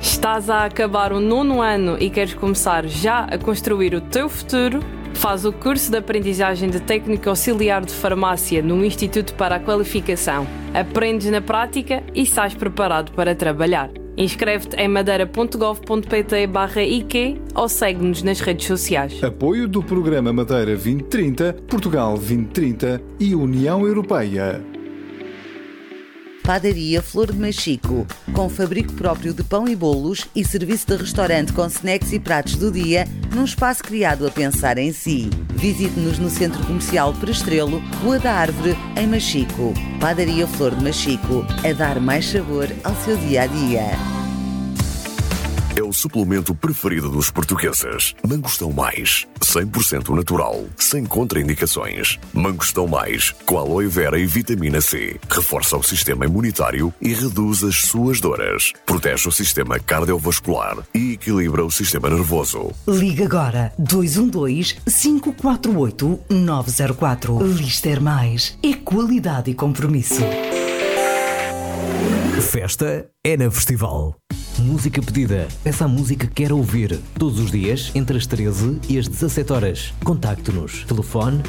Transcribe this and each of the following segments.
Estás a acabar o 9º ano e queres começar já a construir o teu futuro? Faz o curso de aprendizagem de técnico auxiliar de farmácia no Instituto para a Qualificação. Aprendes na prática e sais preparado para trabalhar. Inscreve-te em madeira.gov.pt/IQ ou segue-nos nas redes sociais. Apoio do Programa Madeira 2030, Portugal 2030 e União Europeia. Padaria Flor de Machico, com fabrico próprio de pão e bolos e serviço de restaurante com snacks e pratos do dia, num espaço criado a pensar em si. Visite-nos no Centro Comercial Perestrelo, Rua da Árvore, em Machico. Padaria Flor de Machico, a dar mais sabor ao seu dia-a-dia. É o suplemento preferido dos portugueses. Mangostão Mais, 100% natural, sem contraindicações. Mangostão Mais, com aloe vera e vitamina C. Reforça o sistema imunitário e reduz as suas dores. Protege o sistema cardiovascular e equilibra o sistema nervoso. Liga agora 212-548-904. Lister Mais é qualidade e compromisso. Festa é na Festival. Música pedida. Peça a música que quer ouvir. Todos os dias, entre as 13 e as 17 horas. Contacte-nos. Telefone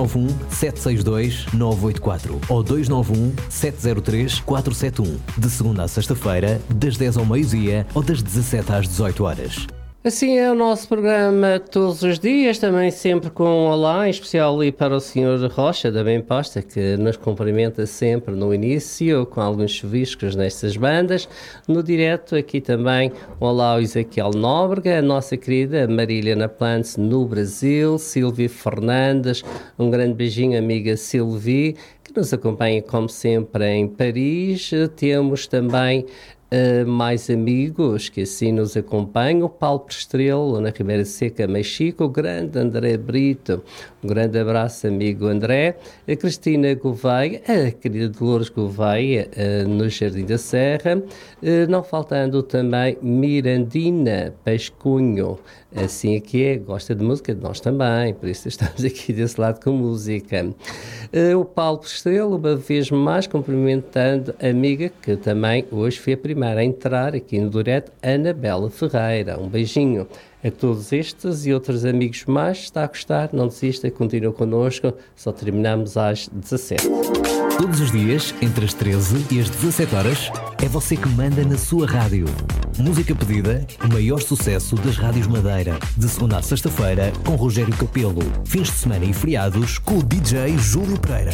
291-762-984 ou 291-703-471. De segunda a sexta-feira, das 10 ao meio-dia ou das 17 às 18 horas. Assim é o nosso programa todos os dias, também sempre com um olá, em especial ali para o Sr. Rocha, da Bem Posta, que nos cumprimenta sempre no início, com alguns chuviscos nestas bandas. No direto, aqui também, um olá ao Ezequiel Nóbrega, a nossa querida Marília Plantz no Brasil, Silvia Fernandes, um grande beijinho, amiga Silvia, que nos acompanha como sempre em Paris. Temos também mais amigos que assim nos acompanham, o Paulo Prestrelo, na Ribeira Seca, Machico, o grande André Brito, um grande abraço, amigo André, a Cristina Gouveia, a querida Dolores Gouveia, no Jardim da Serra, não faltando também Mirandina Pascunho, assim aqui é, gosta de música, de nós também, por isso estamos aqui desse lado com música. O Paulo Prestrelo, uma vez mais, cumprimentando a amiga que também hoje foi a primeira a entrar aqui no direto, Anabela Ferreira. Um beijinho a todos estes e outros amigos mais. Está a gostar? Não desista, continua connosco. Só terminamos às 17. Todos os dias, entre as 13 e as 17 horas, é você que manda na sua rádio. Música pedida, o maior sucesso das rádios Madeira. De segunda a sexta-feira, com Rogério Capelo. Fins de semana e feriados, com o DJ Júlio Pereira.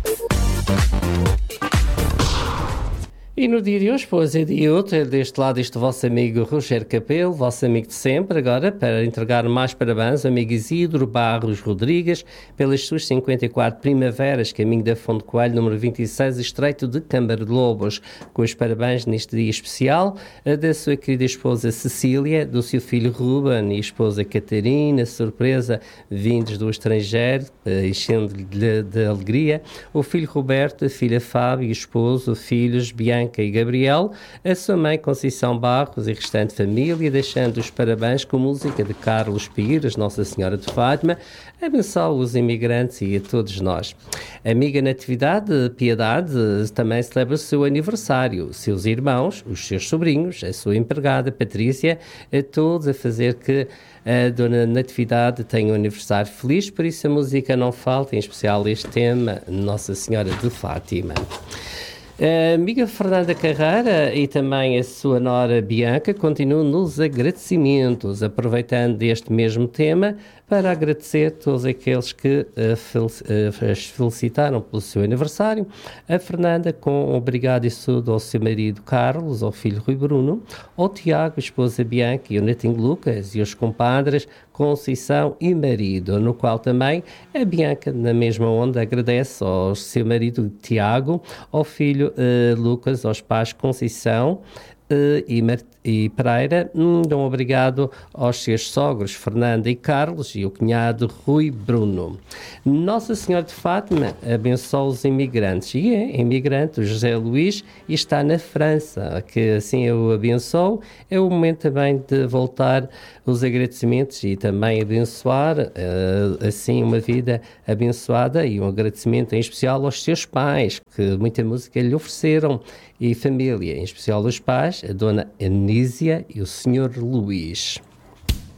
E no dia de hoje, pois é dia outro, é deste lado este vosso amigo Rogério Capelo, vosso amigo de sempre, agora para entregar mais parabéns ao amigo Isidro Barros Rodrigues, pelas suas 54 primaveras, caminho da Fonte Coelho, número 26, estreito de Câmara de Lobos, com os parabéns neste dia especial, a da sua querida esposa Cecília, do seu filho Ruben e esposa Catarina, surpresa, vindos do estrangeiro, enchendo-lhe de alegria, o filho Roberto, a filha Fábio, esposo, filhos Bianca e Gabriel, a sua mãe Conceição Barros e restante família, deixando os parabéns com música de Carlos Pires, Nossa Senhora de Fátima, abençoa os imigrantes e a todos nós. A amiga Natividade Piedade também celebra o seu aniversário, seus irmãos, os seus sobrinhos, a sua empregada Patrícia, a todos a fazer que a Dona Natividade tenha um aniversário feliz, por isso a música não falta, em especial este tema, Nossa Senhora de Fátima. A amiga Fernanda Carreira e também a sua nora Bianca continuam nos agradecimentos, aproveitando este mesmo tema para agradecer a todos aqueles que as felicitaram pelo seu aniversário. A Fernanda com obrigado e saúde ao seu marido Carlos, ao filho Rui Bruno, ao Tiago, a esposa Bianca e o netinho Lucas e os compadres Conceição e marido, no qual também a Bianca, na mesma onda, agradece ao seu marido Tiago, ao filho Lucas, aos pais Conceição e Pereira, um obrigado aos seus sogros Fernanda e Carlos e o cunhado Rui Bruno. Nossa Senhora de Fátima abençoa os imigrantes e é imigrante o José Luís e está na França, que assim eu abençoo. É o momento também de voltar os agradecimentos e também abençoar assim uma vida abençoada e um agradecimento em especial aos seus pais, que muita música lhe ofereceram, e família, em especial os pais, a Dona Anísia e o Sr. Luís.